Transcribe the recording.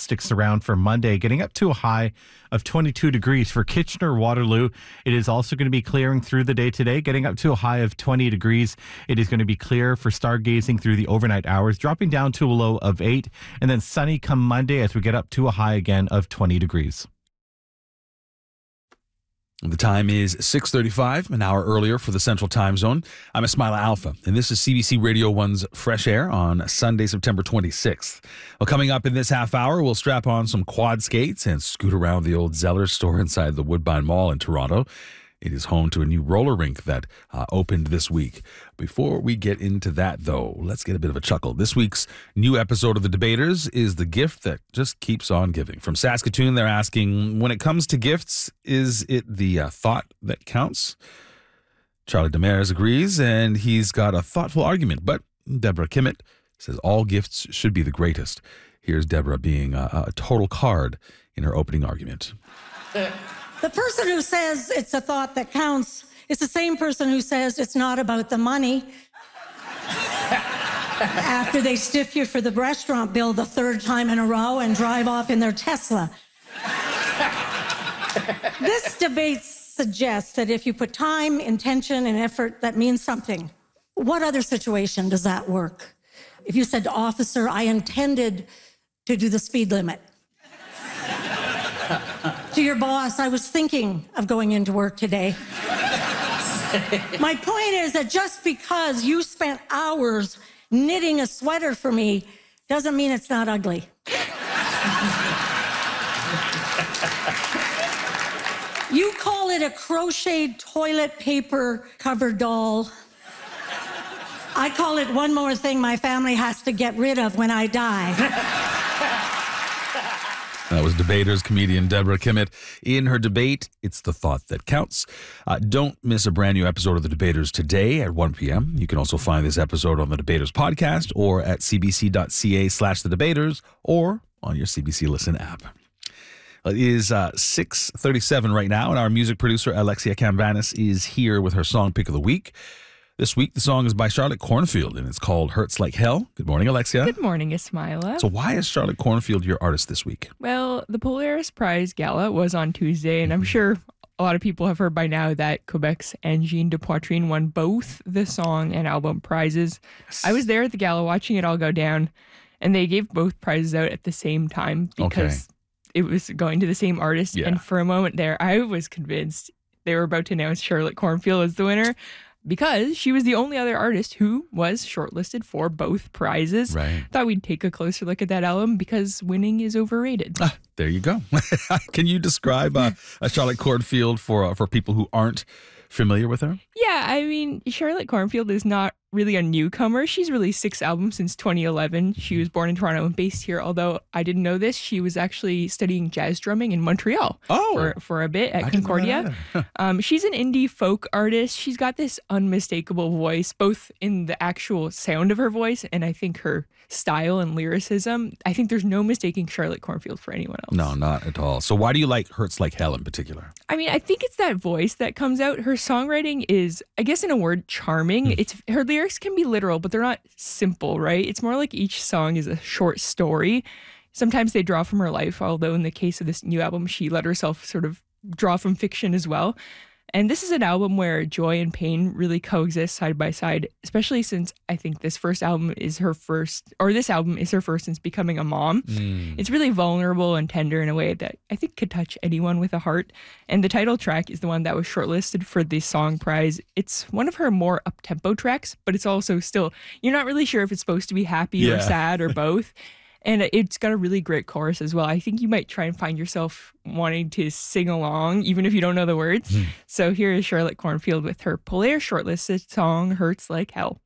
sticks around for Monday, getting up to a high of 22 degrees for Kitchener-Waterloo. It is also going to be clearing through the day today, getting up to a high of 20 degrees. It is going to be clear for stargazing through the overnight hours, dropping down to a low of 8, and then sunny come Monday as we get up to a high again of 20 degrees. The time is 6:35, an hour earlier for the Central Time Zone. I'm Ismaila Alpha, and this is CBC Radio 1's Fresh Air on Sunday, September 26th. Well, coming up in this half hour, we'll strap on some quad skates and scoot around the old Zeller store inside the Woodbine Mall in Toronto. It is home to a new roller rink that opened this week. Before we get into that, though, let's get a bit of a chuckle. This week's new episode of The Debaters is the gift that just keeps on giving. From Saskatoon, they're asking, when it comes to gifts, is it the thought that counts? Charlie Demers agrees, and he's got a thoughtful argument. But Deborah Kimmett says all gifts should be the greatest. Here's Deborah being a total card in her opening argument. The person who says it's a thought that counts is the same person who says it's not about the money after they stiff you for the restaurant bill the third time in a row and drive off in their Tesla. This debate suggests that if you put time, intention, and effort, that means something. What other situation does that work? If you said to officer, I intended to do the speed limit. To your boss, I was thinking of going into work today. My point is that just because you spent hours knitting a sweater for me doesn't mean it's not ugly. You call it a crocheted toilet paper covered doll. I call it one more thing my family has to get rid of when I die. That was Debaters comedian Deborah Kimmett. In her debate, it's the thought that counts. Don't miss a brand new episode of The Debaters today at 1 p.m. You can also find this episode on the Debaters podcast or at cbc.ca/thedebaters or on your CBC Listen app. It is 6:37 right now, and our music producer, Alexia Cambanis, is here with her song pick of the week. This week, the song is by Charlotte Cornfield, and it's called Hurts Like Hell. Good morning, Alexia. Good morning, Ismaila. So why is Charlotte Cornfield your artist this week? Well, the Polaris Prize Gala was on Tuesday, and I'm sure a lot of people have heard by now that Quebec's Angine de Poitrine won both the song and album prizes. Yes. I was there at the gala watching it all go down, and they gave both prizes out at the same time because it was going to the same artist. Yeah. And for a moment there, I was convinced they were about to announce Charlotte Cornfield as the winner, because she was the only other artist who was shortlisted for both prizes. Right. Thought we'd take a closer look at that album because winning is overrated. There you go. Can you describe Charlotte Cornfield for people who aren't familiar with her? Yeah, I mean, Charlotte Cornfield is not really a newcomer. She's released 6 albums since 2011. She was born in Toronto and based here, although I didn't know this. She was actually studying jazz drumming in Montreal for a bit at Concordia. She's an indie folk artist. She's got this unmistakable voice, both in the actual sound of her voice and I think her style and lyricism. I think there's no mistaking Charlotte Cornfield for anyone else. No, not at all. So why do you like Hurts Like Hell in particular? I mean, I think it's that voice that comes out. Her songwriting is, I guess in a word, charming. It's her lyrics can be literal, but they're not simple, right? It's more like each song is a short story. Sometimes they draw from her life, although in the case of this new album, she let herself sort of draw from fiction as well. And this is an album where joy and pain really coexist side by side, especially since I think this album is her first since becoming a mom. It's really vulnerable and tender in a way that I think could touch anyone with a heart. And the title track is the one that was shortlisted for the song prize. It's one of her more up-tempo tracks, but it's also still, you're not really sure if it's supposed to be happy or sad or both. And it's got a really great chorus as well. I think you might try and find yourself wanting to sing along, even if you don't know the words. So here is Charlotte Cornfield with her Polaris shortlisted song, Hurts Like Hell.